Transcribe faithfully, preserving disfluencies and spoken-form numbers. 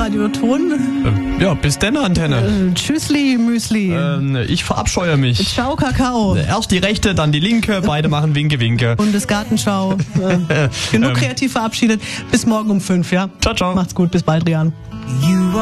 Radioton. Äh, ja, bis denn, Antenne. Äh, tschüssli, Müsli. Äh, ich verabscheue mich. Ciao, Kakao. Erst die rechte, dann die linke, beide machen Winke, Winke. Bundesgartenschau. Äh, genug Ähm. kreativ verabschiedet. Bis morgen um fünf, ja? Ciao, ciao. Macht's gut, bis bald, Rian. You